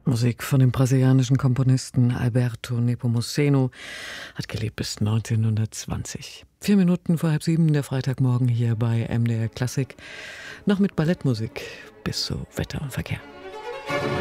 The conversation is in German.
Musik von dem brasilianischen Komponisten Alberto Nepomuceno, hat gelebt bis 1920. 4 Minuten vor 6:30 der Freitagmorgen hier bei MDR Klassik. Noch mit Ballettmusik bis zu Wetter und Verkehr.